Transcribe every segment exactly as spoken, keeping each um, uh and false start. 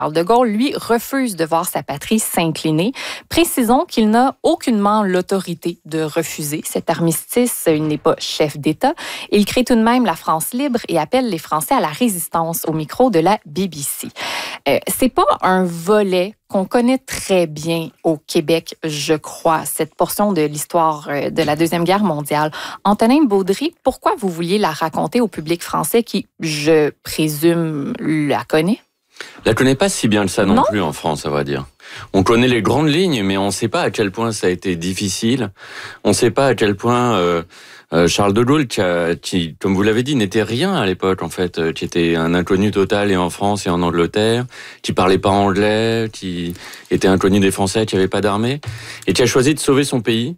Charles de Gaulle, lui, refuse de voir sa patrie s'incliner. Précisons qu'il n'a aucunement l'autorité de refuser cet armistice. Il n'est pas chef d'État. Il crée tout de même la France libre et appelle les Français à la résistance au micro de la B B C. Euh, c'est pas un volet qu'on connaît très bien au Québec, je crois, cette portion de l'histoire de la Deuxième Guerre mondiale. Antonin Baudry, pourquoi vous vouliez la raconter au public français qui, je présume, la connaît? La connaît pas si bien que ça non, non plus en France, à vrai dire. On connaît les grandes lignes, mais on ne sait pas à quel point ça a été difficile. On ne sait pas à quel point euh, euh, Charles de Gaulle, qui, a, qui, comme vous l'avez dit, n'était rien à l'époque, en fait, euh, qui était un inconnu total et en France et en Angleterre, qui parlait pas anglais, qui était inconnu des Français, qui avait pas d'armée, et qui a choisi de sauver son pays.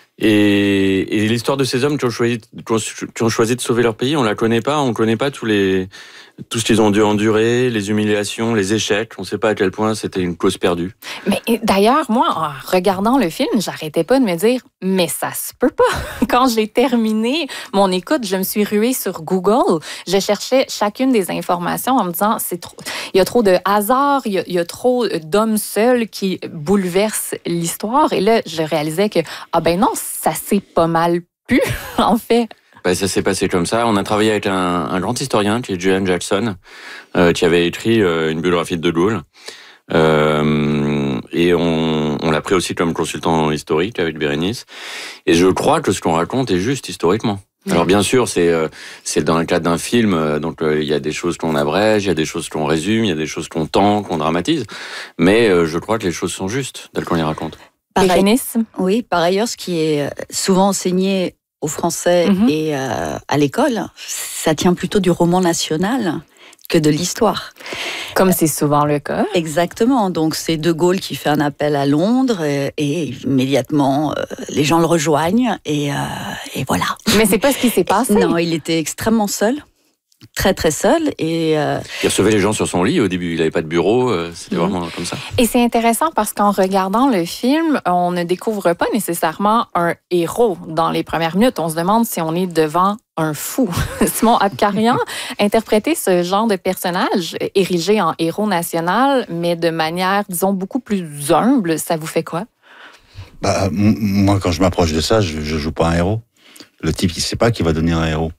Et, et l'histoire de ces hommes qui ont choisi, qui ont choisi de sauver leur pays, on la connaît pas, on connaît pas tous les, tout ce qu'ils ont dû endurer, les humiliations, les échecs. On sait pas à quel point c'était une cause perdue. Mais d'ailleurs, moi, en regardant le film, j'arrêtais pas de me dire, mais ça se peut pas. Quand j'ai terminé mon écoute, je me suis ruée sur Google. Je cherchais chacune des informations en me disant, c'est trop, il y a trop de hasard, il y a, il y a trop d'hommes seuls qui bouleversent l'histoire. Et là, je réalisais que, ah ben non, ça s'est pas mal pu, en fait. Ben, ça s'est passé comme ça. On a travaillé avec un, un grand historien qui est Julian Jackson, euh, qui avait écrit euh, une biographie de De Gaulle. Euh, et on, on l'a pris aussi comme consultant historique avec Bérénice. Et je crois que ce qu'on raconte est juste historiquement. Alors bien sûr, c'est euh, c'est dans le cadre d'un film, euh, donc il euh, y a des choses qu'on abrège, il y a des choses qu'on résume, il y a des choses qu'on tend, qu'on dramatise. Mais euh, je crois que les choses sont justes telles qu'on les raconte. Bérénice ? Oui, par ailleurs, ce qui est souvent enseigné aux Français mm-hmm. et euh, à l'école, ça tient plutôt du roman national que de l'histoire. Comme c'est souvent le cas. Exactement. Donc c'est De Gaulle qui fait un appel à Londres et, et immédiatement euh, les gens le rejoignent et, euh, et voilà. Mais c'est pas ce qui s'est passé. Non, il était extrêmement seul. Très très seul et euh... il recevait les gens sur son lit au début, il n'avait pas de bureau, euh, c'était mmh. vraiment comme ça. Et c'est intéressant parce qu'en regardant le film, on ne découvre pas nécessairement un héros dans les premières minutes. On se demande si on est devant un fou. Simon Abkarian interprétait ce genre de personnage érigé en héros national, mais de manière, disons, beaucoup plus humble. Ça vous fait quoi? Bah, m- moi, quand je m'approche de ça, je, je joue pas un héros. Le type, il sait pas qu'il va devenir un héros.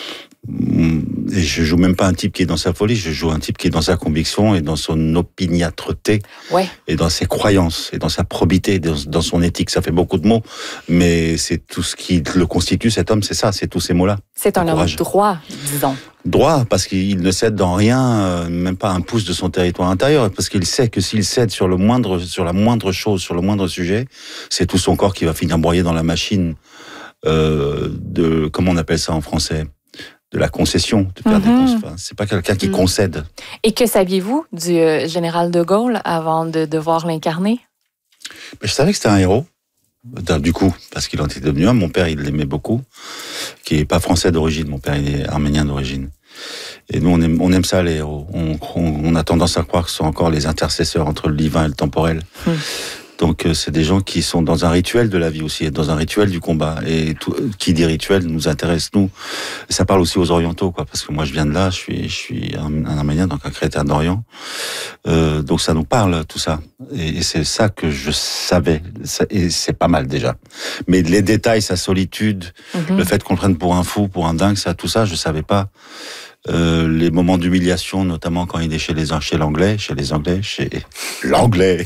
Et je joue même pas un type qui est dans sa folie, je joue un type qui est dans sa conviction et dans son opiniâtreté, ouais. et dans ses croyances, et dans sa probité, dans, dans son éthique. Ça fait beaucoup de mots, mais c'est tout ce qui le constitue, cet homme, c'est ça, c'est tous ces mots-là. C'est un homme droit, disons. Droit, parce qu'il ne cède dans rien, euh, même pas un pouce de son territoire intérieur, parce qu'il sait que s'il cède sur le moindre, sur la moindre chose, sur le moindre sujet, c'est tout son corps qui va finir broyé dans la machine euh, de, comment on appelle ça en français ? De la concession, de faire mm-hmm. des cons... c'est pas quelqu'un qui mm. concède. Et que saviez-vous du euh, général de Gaulle avant de devoir l'incarner? Je savais que c'était un héros, du coup, parce qu'il en était devenu un. Mon père, il l'aimait beaucoup, qui est pas français d'origine, mon père, il est arménien d'origine. Et nous, on aime, on aime ça, les héros. On, on, on a tendance à croire que ce sont encore les intercesseurs entre le divin et le temporel. Mm. Donc, c'est des gens qui sont dans un rituel de la vie aussi, dans un rituel du combat. Et tout, qui dit rituel nous intéresse, nous. Ça parle aussi aux orientaux, quoi, parce que moi, je viens de là, je suis, je suis un, un Arménien, donc un chrétien d'Orient. Euh, donc, ça nous parle, tout ça. Et, et c'est ça que je savais. Et c'est pas mal, déjà. Mais les détails, sa solitude, mm-hmm. le fait qu'on le prenne pour un fou, pour un dingue, ça, tout ça, je savais pas. Euh, les moments d'humiliation, notamment quand il est chez les chez l'anglais, chez les anglais, chez l'anglais.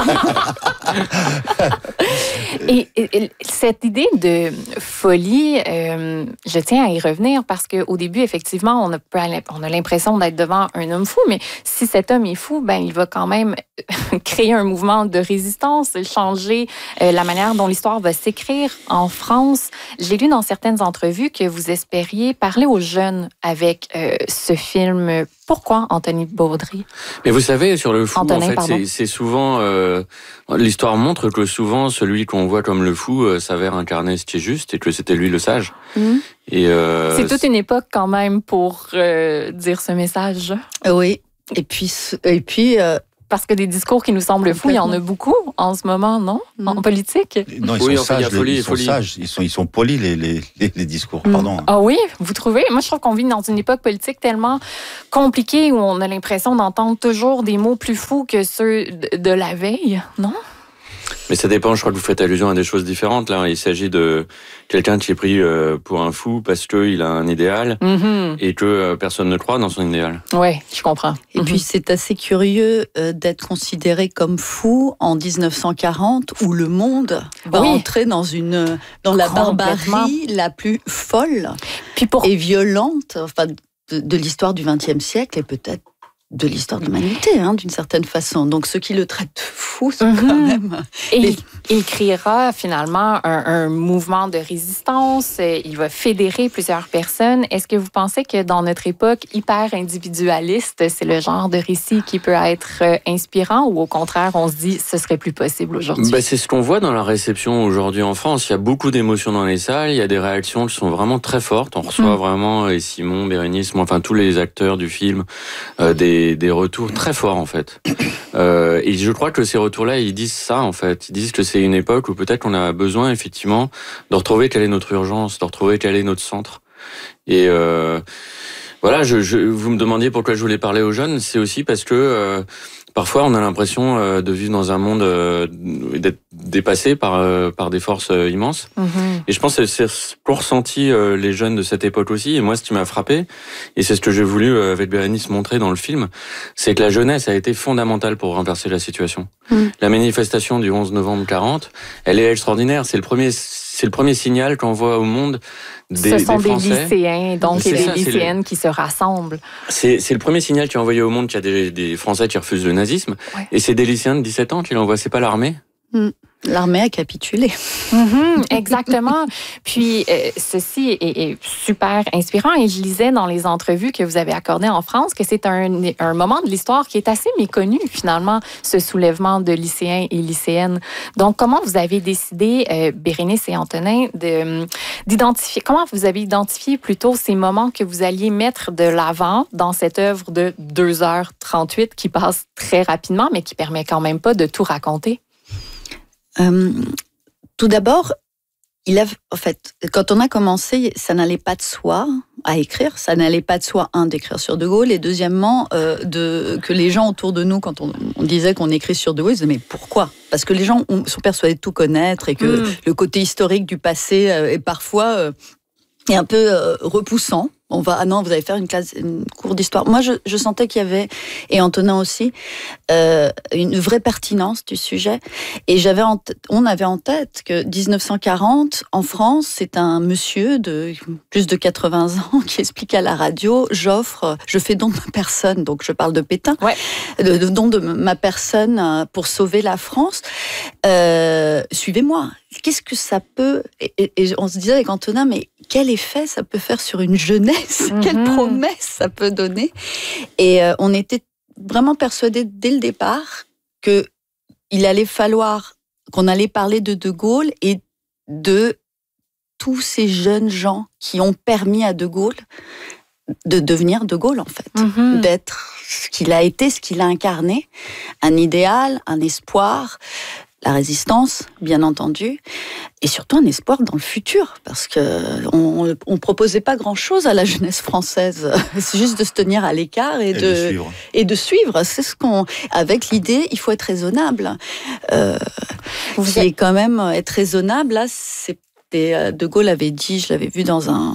et, et cette idée de folie, euh, je tiens à y revenir parce que au début, effectivement, on a on a l'impression d'être devant un homme fou, mais si cet homme est fou, ben il va quand même créer un mouvement de résistance, changer euh, la manière dont l'histoire va s'écrire en France. J'ai lu dans certaines entrevues que vous espériez parler aux jeunes avec euh, ce film. Pourquoi, Anthony Baudry? Mais vous savez, sur le fou, Antonin, en fait, c'est, c'est souvent... Euh, l'histoire montre que souvent, celui qu'on voit comme le fou euh, s'avère incarner ce qui est juste et que c'était lui le sage. Mmh. Et euh, c'est toute une époque quand même pour euh, dire ce message. Oui, et puis, et puis euh, Parce que des discours qui nous semblent fous, il y en a beaucoup en ce moment, non? En mmh. politique? Non, ils oui, sont enfin, sages, folie, ils sont folie. sages, ils sont, ils sont polis, les, les, les, les discours, mmh. pardon. Ah oui, vous trouvez? Moi, je trouve qu'on vit dans une époque politique tellement compliquée où on a l'impression d'entendre toujours des mots plus fous que ceux de, de la veille, non? Mais ça dépend, je crois que vous faites allusion à des choses différentes. Là, il s'agit de quelqu'un qui est pris pour un fou parce qu'il a un idéal mm-hmm. et que personne ne croit dans son idéal. Oui, je comprends. Et mm-hmm. puis, c'est assez curieux d'être considéré comme fou en dix-neuf cent quarante, où le monde va oui. entrer dans, une, dans la barbarie la plus folle puis pour... et violente enfin, de, de l'histoire du vingtième siècle et peut-être de l'histoire de l'humanité, hein, d'une certaine façon. Donc, ceux qui le traitent de fou sont mm-hmm. quand même... Et les... il créera finalement un, un mouvement de résistance. Il va fédérer plusieurs personnes. Est-ce que vous pensez que dans notre époque hyper individualiste, c'est le genre de récit qui peut être inspirant ou au contraire, on se dit ce serait plus possible aujourd'hui? Ben, c'est ce qu'on voit dans la réception aujourd'hui en France. Il y a beaucoup d'émotions dans les salles. Il y a des réactions qui sont vraiment très fortes. On reçoit mm. vraiment, et Simon, Bérénice, moi, enfin tous les acteurs du film, euh, des des retours très forts en fait. Euh, et je crois que ces retours-là, ils disent ça en fait. Ils disent que c'est une époque où peut-être on a besoin effectivement de retrouver quelle est notre urgence, de retrouver quel est notre centre. Et euh, voilà, je, je, vous me demandiez pourquoi je voulais parler aux jeunes, c'est aussi parce que euh, parfois on a l'impression euh, de vivre dans un monde, euh, d'être dépassé par, euh, par des forces euh, immenses. Mm-hmm. Et je pense que c'est ce qu'ont ressenti euh, les jeunes de cette époque aussi. Et moi, ce qui m'a frappé, et c'est ce que j'ai voulu euh, avec Bérénice montrer dans le film, c'est que la jeunesse a été fondamentale pour renverser la situation. Mm. La manifestation du onze novembre quarante, elle est extraordinaire. C'est le premier, c'est le premier signal qu'on voit au monde des, Ce sont des des Français. lycéens, donc c'est et des ça, lycéennes le... qui se rassemblent. C'est, c'est le premier signal qui est envoyé au monde qu'il y a des, des Français qui refusent le nazisme. Ouais. Et c'est des lycéens de dix-sept ans qui l'envoient. C'est pas l'armée. Mm. L'armée a capitulé. Mm-hmm, exactement. Puis, euh, ceci est, est super inspirant et je lisais dans les entrevues que vous avez accordées en France que c'est un, un moment de l'histoire qui est assez méconnu, finalement, ce soulèvement de lycéens et lycéennes. Donc, comment vous avez décidé, euh, Bérénice et Antonin, de, d'identifier, comment vous avez identifié plutôt ces moments que vous alliez mettre de l'avant dans cette œuvre de deux heures trente-huit qui passe très rapidement, mais qui permet quand même pas de tout raconter? Euh, tout d'abord, il a, en fait, quand on a commencé, ça n'allait pas de soi à écrire. Ça n'allait pas de soi, un, d'écrire sur De Gaulle, et deuxièmement, euh, de, que les gens autour de nous, quand on, on disait qu'on écrit sur De Gaulle, ils disaient mais pourquoi ? Parce que les gens ont, sont persuadés de tout connaître et que mmh. le côté historique du passé euh, est parfois euh, est un peu euh, repoussant. On va, ah non, vous allez faire une classe, une cours d'histoire. Moi, je, je sentais qu'il y avait, et Antonin aussi, euh, une vraie pertinence du sujet. Et j'avais, en t- on avait en tête que dix-neuf cent quarante, en France, c'est un monsieur de plus de quatre-vingts ans qui explique à la radio, j'offre, je fais don de ma personne, donc je parle de Pétain, ouais. de, de don de ma personne pour sauver la France. Euh, suivez-moi. Qu'est-ce que ça peut, et, et, et on se disait avec Antonin, mais quel effet ça peut faire sur une jeunesse? Mm-hmm. Quelle promesse ça peut donner? Et euh, on était vraiment persuadés dès le départ que il allait falloir qu'on allait parler de De Gaulle et de tous ces jeunes gens qui ont permis à De Gaulle de devenir De Gaulle, en fait, mm-hmm. d'être ce qu'il a été, ce qu'il a incarné, un idéal, un espoir. La résistance, bien entendu, et surtout un espoir dans le futur, parce que on, on proposait pas grand-chose à la jeunesse française. C'est juste de se tenir à l'écart et, et de, de suivre. Et de suivre. C'est ce qu'on, avec l'idée, il faut être raisonnable. Euh, Vous qui êtes... est quand même être raisonnable. Là, c'était De Gaulle avait dit, je l'avais vu dans un.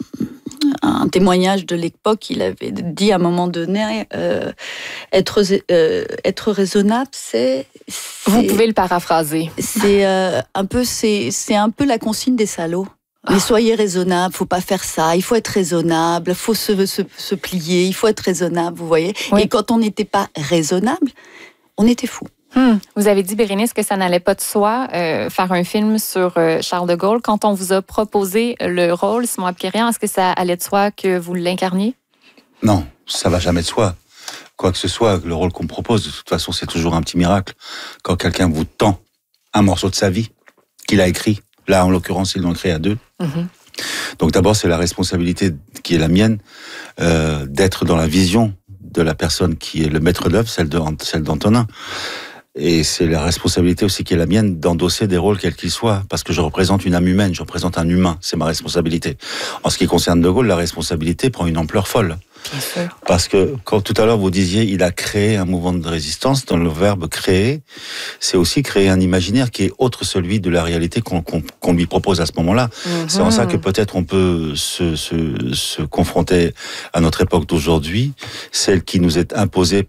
un témoignage de l'époque, il avait dit à un moment donné, euh, être, euh, être raisonnable, c'est, c'est... Vous pouvez le paraphraser. C'est, euh, un peu, c'est, c'est un peu la consigne des salauds. Mais soyez raisonnable, faut pas faire ça, il faut être raisonnable, faut se, se, se plier, il faut être raisonnable, vous voyez. Oui. Et quand on n'était pas raisonnable, on était fou. Hum. Vous avez dit, Bérénice, que ça n'allait pas de soi, euh, faire un film sur euh, Charles de Gaulle. Quand on vous a proposé le rôle, Simon Abkarian, est-ce que ça allait de soi que vous l'incarniez? Non, ça va jamais de soi. Quoi que ce soit, le rôle qu'on me propose, de toute façon, c'est toujours un petit miracle. Quand quelqu'un vous tend un morceau de sa vie, qu'il a écrit, là, en l'occurrence, ils l'ont écrit à deux. Mm-hmm. Donc d'abord, c'est la responsabilité qui est la mienne, euh, d'être dans la vision de la personne qui est le maître d'œuvre, celle de celle d'Antonin. Et c'est la responsabilité aussi qui est la mienne d'endosser des rôles quels qu'ils soient, parce que je représente une âme humaine, je représente un humain, c'est ma responsabilité. En ce qui concerne De Gaulle, la responsabilité prend une ampleur folle. Bien sûr. Parce que, quand tout à l'heure vous disiez, il a créé un mouvement de résistance, dans le verbe créer, c'est aussi créer un imaginaire qui est autre celui de la réalité qu'on, qu'on, qu'on lui propose à ce moment-là. Mm-hmm. C'est en ça que peut-être on peut se, se, se confronter à notre époque d'aujourd'hui, celle qui nous est imposée